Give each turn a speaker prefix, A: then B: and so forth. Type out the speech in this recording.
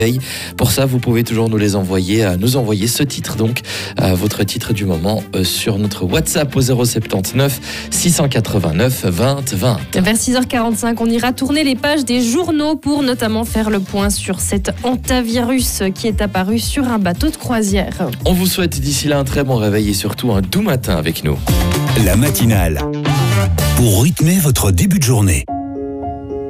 A: Pour ça, vous pouvez toujours nous envoyer ce titre, donc votre titre du moment sur notre WhatsApp au 079 689 20 20.
B: Vers 6h45, on ira tourner les pages des journaux pour notamment faire le point sur cet hantavirus qui est apparu sur un bateau de croisière.
A: On vous souhaite d'ici là un très bon réveil et surtout un doux matin avec nous.
C: La matinale, pour rythmer votre début de journée.